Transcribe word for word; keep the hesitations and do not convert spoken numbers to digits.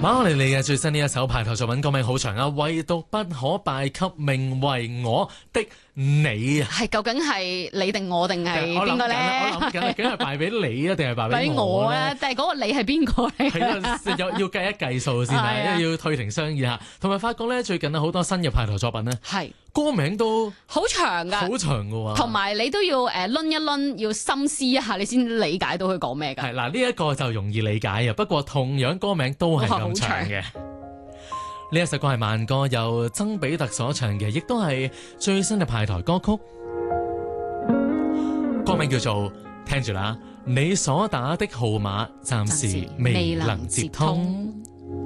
馬可尼利嘅最新呢一首排頭作品歌名好長啊，唯獨不可敗給名為我的你啊！ 係究竟係你定我定係邊個咧？ 我諗緊，究竟係敗俾你啊，定係敗俾俾我咧？ 我咧？但係嗰個你係邊個咧？ 係啊，要要計一計數先啊， 係啊因為要退庭商議下。同埋發覺咧，最近啊好多新嘅排頭作品咧， 係歌名都好長㗎， 好長㗎喎。 同埋你都要誒攆一攆，要深思一下，你先理解到佢講咩㗎。 係嗱，呢一個就容易理解啊。不過同樣歌名都係咁長嘅。呢一首歌係慢歌，由曾比特所唱嘅，亦都係最新嘅排台歌曲。歌名叫做聽住啦，你所打的號碼暫時未能接通。